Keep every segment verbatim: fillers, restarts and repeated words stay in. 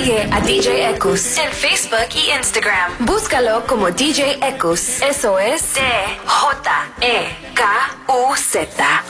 Sigue a D J Ekus en Facebook y Instagram. Búscalo como D J Ekus. Eso es D J E K U Z.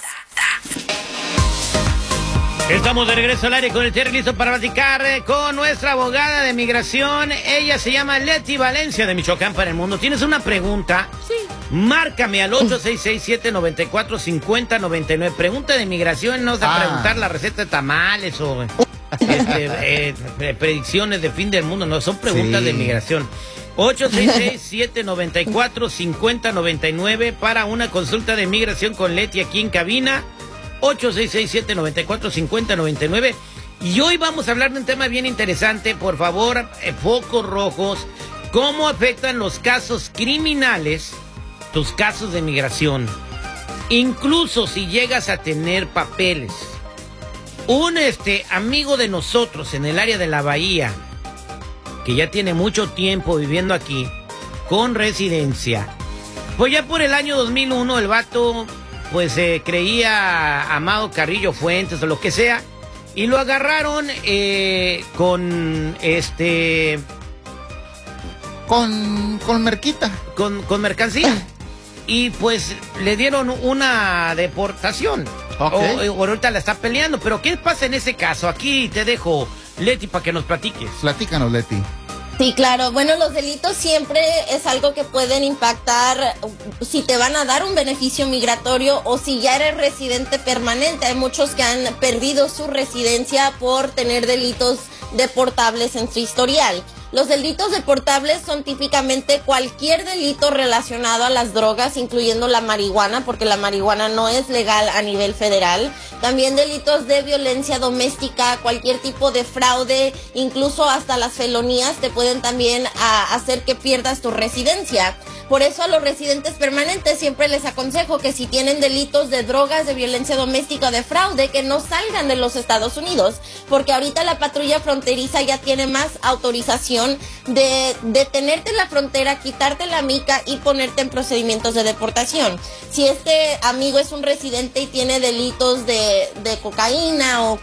Estamos de regreso al aire con el Terry, listo para platicar eh, con nuestra abogada de migración. Ella se llama Leti Valencia, de Michoacán para el Mundo. ¿Tienes una pregunta? Sí. Márcame al ocho seis seis, siete nueve cuatro, cinco cero nueve nueve. Pregunta de migración, no vas a ah. preguntar la receta de tamales o este, eh, predicciones de fin del mundo. No, son preguntas sí. de migración. ocho seis seis, siete nueve cuatro, cinco cero nueve nueve para una consulta de migración con Leti aquí en cabina. ocho seis seis, siete nueve cuatro, cinco cero nueve nueve. Y hoy vamos a hablar de un tema bien interesante. Por favor, eh, focos rojos. ¿Cómo afectan los casos criminales tus casos de migración? Incluso si llegas a tener papeles. Un este amigo de nosotros en el área de la Bahía, que ya tiene mucho tiempo viviendo aquí, con residencia. Pues ya por el año dos mil uno el vato pues se eh, creía Amado Carrillo Fuentes o lo que sea, y lo agarraron eh, con este con con merquita con, con mercancía y pues le dieron una deportación. Okay. O, o ahorita la está peleando, pero ¿qué pasa en ese caso? Aquí te dejo, Leti, para que nos platiques. Platícanos, Leti. Sí, claro. Bueno, los delitos siempre es algo que pueden impactar si te van a dar un beneficio migratorio o si ya eres residente permanente. Hay muchos que han perdido su residencia por tener delitos deportables en su historial. Los delitos deportables son típicamente cualquier delito relacionado a las drogas, incluyendo la marihuana, porque la marihuana no es legal a nivel federal. También delitos de violencia doméstica, cualquier tipo de fraude, incluso hasta las felonías te pueden también a, hacer que pierdas tu residencia. Por eso a los residentes permanentes siempre les aconsejo que si tienen delitos de drogas, de violencia doméstica o de fraude, que no salgan de los Estados Unidos, porque ahorita la patrulla fronteriza ya tiene más autorización de detenerte en la frontera, quitarte la mica y ponerte en procedimientos de deportación. Si este amigo es un residente y tiene delitos de, de cocaína o